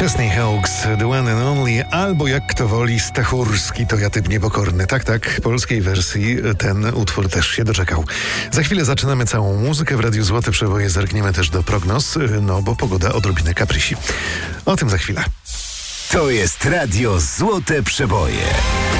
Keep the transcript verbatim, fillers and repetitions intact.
Chesney Hawkes, The One and Only, albo jak kto woli, Stachurski, to ja typ niepokorny. Tak, tak, polskiej wersji ten utwór też się doczekał. Za chwilę zaczynamy całą muzykę w Radiu Złote Przeboje. Zerkniemy też do prognoz, no bo pogoda odrobinę kaprysi. O tym za chwilę. To jest Radio Złote Przeboje.